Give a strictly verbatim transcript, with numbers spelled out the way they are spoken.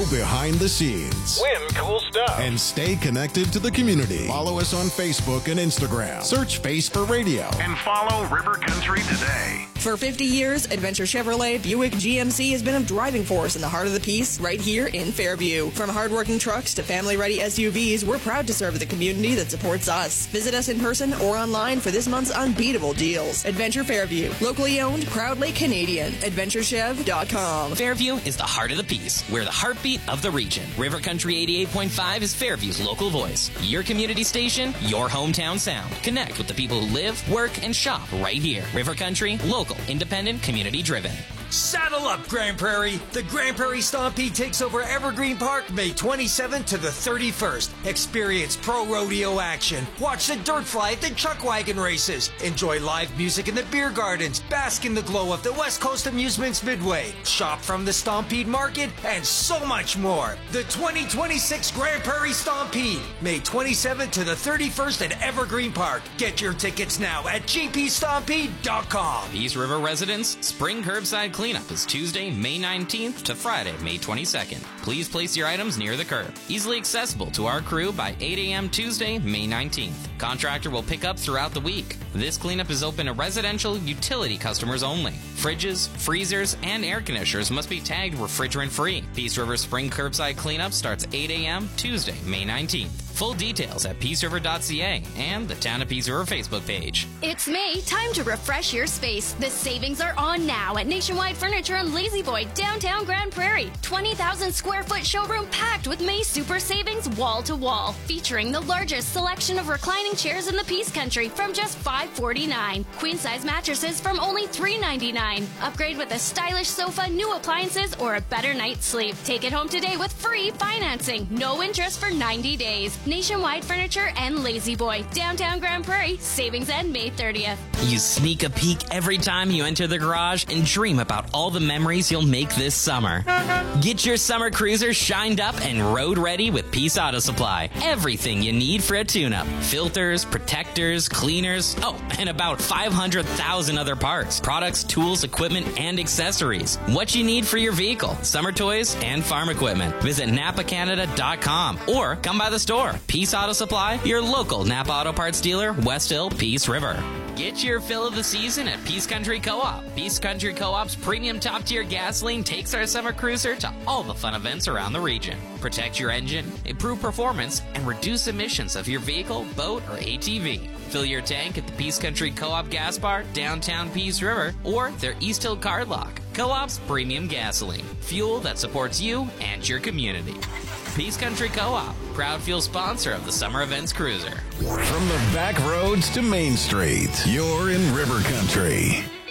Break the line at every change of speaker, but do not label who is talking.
Go behind the scenes.
Win cool stuff.
And stay connected to the community. Follow us on Facebook and Instagram. Search Face for Radio.
And follow River Country today.
For fifty years, Adventure Chevrolet Buick G M C has been a driving force in the heart of the Peace right here in Fairview. From hardworking trucks to family-ready S U Vs, we're proud to serve the community that supports us. Visit us in person or online for this month's unbeatable deals. Adventure Fairview. Locally owned, proudly Canadian. adventure chev dot com.
Fairview is the heart of the Peace. We're the heartbeat of the region. River Country eighty-eight point five is Fairview's local voice. Your community station, your hometown sound. Connect with the people who live, work, and shop right here. River Country, local, independent, community-driven.
Saddle up, Grand Prairie! The Grand Prairie Stampede takes over Evergreen Park May twenty-seventh to the thirty-first. Experience pro rodeo action. Watch the dirt fly at the chuck wagon races. Enjoy live music in the beer gardens. Bask in the glow of the West Coast Amusements Midway. Shop from the Stampede Market and so much more. The twenty twenty-six Grand Prairie Stampede, May twenty-seventh to the thirty-first at Evergreen Park. Get your tickets now at g p stampede dot com.
Peace River residents, spring curbside cleanup is Tuesday, May nineteenth to Friday, May twenty-second. Please place your items near the curb. Easily accessible to our crew by eight a.m. Tuesday, May nineteenth. Contractor will pick up throughout the week. This cleanup is open to residential utility customers only. Fridges, freezers, and air conditioners must be tagged refrigerant-free. Peace River Spring Curbside Cleanup starts eight a.m. Tuesday, May nineteenth. Full details at peace river dot c a and the Town of Peace River Facebook page.
It's May, time to refresh your space. The savings are on now at Nationwide Furniture and Lazy Boy, downtown Grand Prairie. twenty thousand square foot showroom packed with May super savings wall to wall, featuring the largest selection of reclining chairs in the Peace Country from just five forty-nine. Queen size mattresses from only three ninety-nine. Upgrade with a stylish sofa, new appliances, or a better night's sleep. Take it home today with free financing. No interest for ninety days. Nationwide Furniture and Lazy Boy, downtown Grand Prairie. Savings end May thirtieth.
You sneak a peek every time you enter the garage and dream about all the memories you'll make this summer. Get your summer cruiser shined up and road ready with Peace Auto Supply. Everything you need for a tune-up. Filters, protectors, cleaners, oh, and about five hundred thousand other parts, products, tools, equipment, and accessories. What you need for your vehicle, summer toys, and farm equipment. Visit napa canada dot com or come by the store. Peace Auto Supply, your local Napa Auto Parts dealer, West Hill, Peace River. Get your fill of the season at Peace Country Co-op. Peace Country Co-op's premium top-tier gasoline takes our summer cruiser to all the fun events around the region. Protect your engine, improve performance, and reduce emissions of your vehicle, boat, or A T V. Fill your tank at the Peace Country Co-op Gas Bar, downtown Peace River, or their East Hill Card Lock. Co-op's premium gasoline. Fuel that supports you and your community. Peace Country Co-op, proud fuel sponsor of the Summer Events Cruiser.
From the back roads to Main Street, you're in River Country.